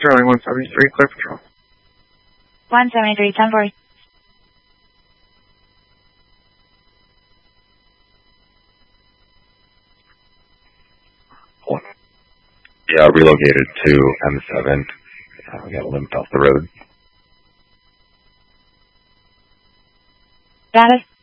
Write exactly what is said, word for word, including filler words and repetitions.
Sterling one seventy-three, clear patrol. one seventy-three, ten forty. Yeah, relocated to M seven. Uh, we got limped off the road. Status?